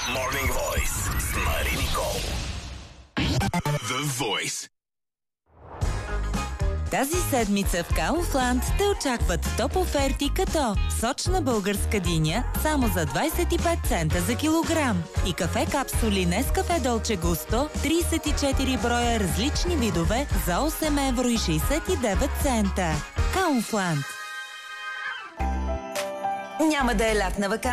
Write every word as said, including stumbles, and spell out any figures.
Morning Voice с Мари Никол. The Voice. Тази седмица в Kaufland те очакват топ оферти като сочна българска диня само за двайсет и пет цента за килограм и кафе капсули Нескафе Долче Густо трийсет и четири броя различни видове за осем евро и шейсет и девет цента. Kaufland. Няма да е лятна ваканция.